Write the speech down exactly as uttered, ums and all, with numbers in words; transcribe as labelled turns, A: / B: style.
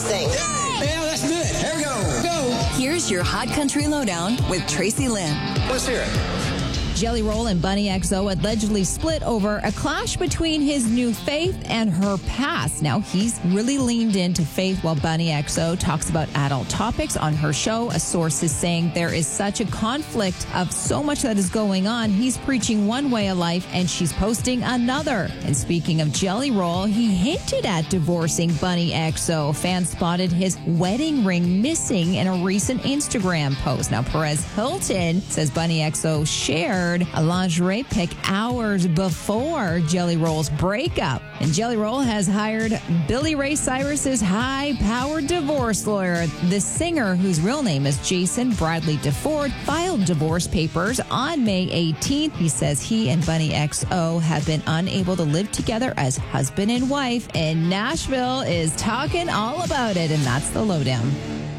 A: thing.
B: Yeah, let's do it. Here we go. Go.
C: Here's your Hot Country Lowdown with Tracy Lynn.
B: Let's hear it.
D: Jelly Roll and Bunny X O allegedly split over a clash between his new faith and her past. Now, he's really leaned into faith while Bunny X O talks about adult topics on her show. A source is saying there is such a conflict of so much that is going on. He's preaching one way of life and she's posting another. And speaking of Jelly Roll, he hinted at divorcing Bunny X O. Fans spotted his wedding ring missing in a recent Instagram post. Now, Perez Hilton says Bunny X O shared a lingerie pic hours before Jelly Roll's breakup. And Jelly Roll has hired Billy Ray Cyrus's high-powered divorce lawyer. The singer, whose real name is Jason Bradley DeFord, filed divorce papers on May eighteenth. He says he and Bunny X O have been unable to live together as husband and wife, and Nashville is talking all about it, and that's the lowdown.